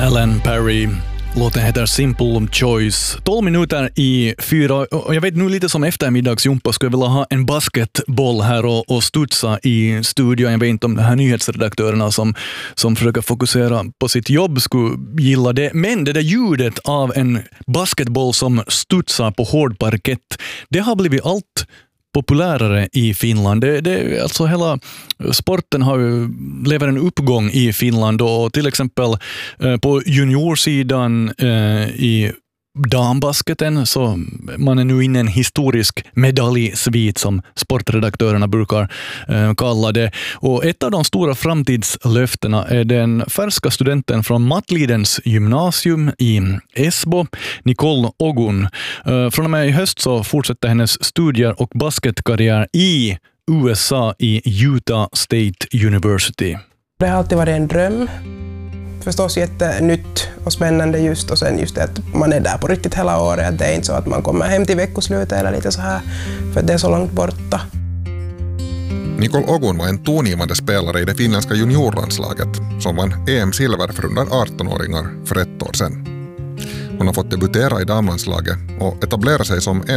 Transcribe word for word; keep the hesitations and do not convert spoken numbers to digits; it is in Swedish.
Alan Perry. Låten heter Simple Choice. tolv minuter i fyra. Och jag vet nu lite som eftermiddagsjumpa skulle jag vilja ha en basketboll här och, och studsa i studion. Jag vet inte om de här nyhetsredaktörerna som, som försöker fokusera på sitt jobb skulle gilla det. Men det där ljudet av en basketboll som studsar på hård parkett, det har blivit allt populärare i Finland. Det, det, alltså hela sporten har ju lever en uppgång i Finland och till exempel eh, på juniorsidan eh, i dambasketen så man är nu inne i en historisk medaljsvit som sportredaktörerna brukar eh, kalla det. Och ett av de stora framtidslöftena är den färska studenten från Mattlidens gymnasium i Esbo, Nicole Ogun. Eh, från och med i höst så fortsätter hennes studier och basketkarriär i U S A i Utah State University. Det har alltid varit en dröm. Förstås jättenytt och spännande just och sen just det att man är där på riktigt hela året. Att det är inte så att man kommer hem till veckoslutet eller lite så här för att det är så långt borta. Nicole Ogun var en tongivande spelare i det finländska juniorlandslaget som vann E M-silver för under arton-åringar för ett år sedan. Hon har fått debutera i damlandslaget och etablera sig som en